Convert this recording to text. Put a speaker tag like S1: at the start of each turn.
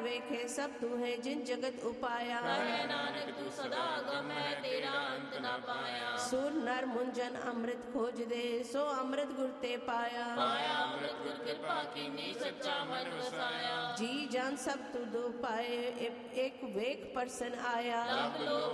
S1: ਵੇਖੇ ਸਭ ਤੂੰ ਹੈ ਜਿਨ ਜਗਤ ਉਪਾਇਆ।
S2: ਕਹੇ ਨਾਨਕ ਤੂੰ ਸਦਾ ਅਗਮ ਹੈ, ਤੇਰਾ ਅੰਤ ਨਾ ਪਾਇਆ।
S1: ਸੁਰ ਨਰ ਮੁੰਜਨ ਅੰਮ੍ਰਿਤ ਖੋਜਦੇ, ਸੋ ਅੰਮ੍ਰਿਤ ਗੁਰ ਤੇ ਪਾਇਆ।
S2: ਪਾਇਆ ਅੰਮ੍ਰਿਤ ਗੁਰ ਕਿਰਪਾ ਕੀਨੀ, ਸੱਚਾ ਮਨ ਵਸਾਇਆ।
S1: ਜੀ ਜਨ ਸਭ ਤੂੰ ਦੋ ਪਾਏ, ਇੱਕ ਵੇਖ ਪਰਸਨ ਆਇਆ।
S2: ਲਬ ਲੋ